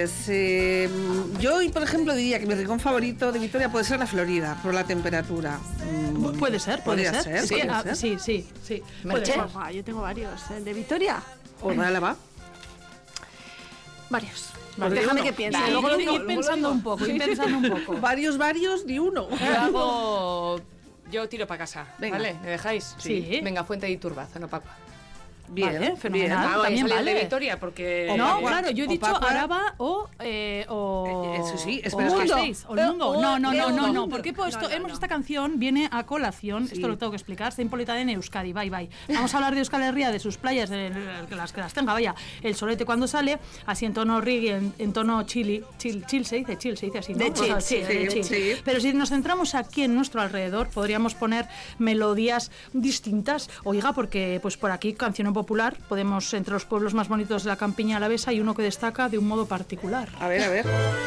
Pues yo hoy, por ejemplo, diría que mi rincón favorito de Vitoria puede ser la Florida, por la temperatura. Puede ser. Sí. Merche. Yo tengo varios. ¿El de Vitoria? ¿O de Álava? Varios. Vale, Déjame uno. que piense. Vale, Luego lo ir pensando un poco. Varios, ni uno. Yo tiro para casa. Venga. ¿Vale? ¿Me dejáis? Sí. Venga, Fuente de Iturbaza, no Papa. Bien, Vale, fenomenal. Vamos, También también vale. de Vitoria porque... No, Opacua, claro, yo he dicho Opacua. Araba o Eso sí, o espera, Gasteiz, o el Mundo. No, porque No, esta canción viene a colación, Sí. esto lo tengo que explicar, está impolitada en Euskadi, bye. Vamos a hablar de Euskal Herria, de sus playas, de las que las tenga, vaya, el solete cuando sale, así en tono reggae, en tono chill se dice así, ¿no? De chill, Sí, sí, de chill. sí. Pero si nos centramos aquí en nuestro alrededor, podríamos poner melodías distintas, oiga, porque pues por aquí, canción popular, podemos entre los pueblos más bonitos de la campiña alavesa y uno que destaca de un modo particular. A ver.